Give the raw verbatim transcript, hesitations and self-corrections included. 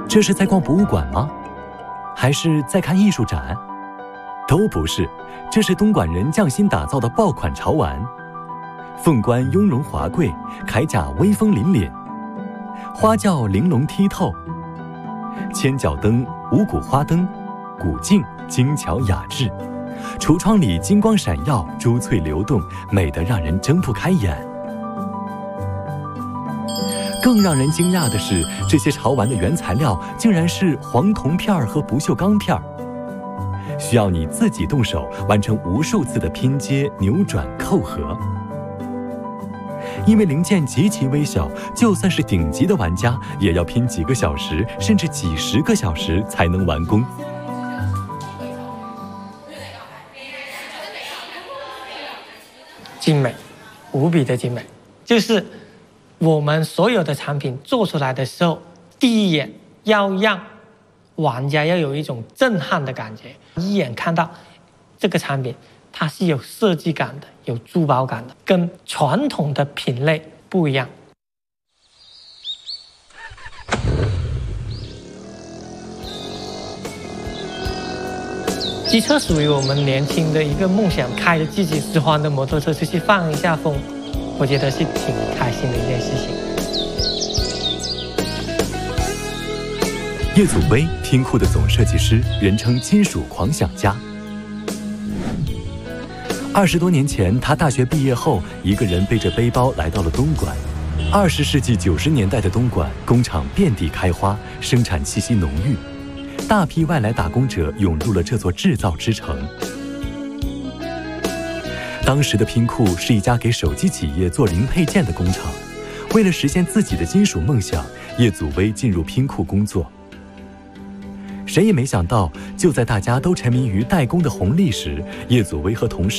这是在逛博物馆吗？还是在看艺术展？都不是，这是东莞人匠心打造的爆款潮玩。凤冠雍容华贵，铠甲威风凛凛，花轿玲珑剔透，千角灯、五谷花灯，古镜精巧雅致，橱窗里金光闪耀，珠翠流动，美得让人睁不开眼。更让人惊讶的是，这些潮玩的原材料竟然是黄铜片和不锈钢片，需要你自己动手完成无数次的拼接、扭转、扣合。因为零件极其微小，就算是顶级的玩家，也要拼几个小时，甚至几十个小时才能完工。 精美，无比的精美，就是我们所有的产品做出来的时候，第一眼要让玩家要有一种震撼的感觉，一眼看到这个产品它是有设计感的，有珠宝感的，跟传统的品类不一样。机车属于我们年轻的一个梦想，开着自己喜欢的摩托车出去放一下风，我觉得是挺开心的一件事情。 叶祖威，拼库的总设计师，人称金属狂想家。二十多年前，他大学毕业后，一个人背着背包来到了东莞。二十世纪九十年代的东莞，工厂遍地开花，生产气息浓郁，大批外来打工者涌入了这座制造之城。当时的拼库是一家给手机企业做零配件的工厂。为了实现自己的金属梦想，叶祖威进入拼库工作。谁也没想到，就在大家都沉迷于代工的红利时，叶祖威和同事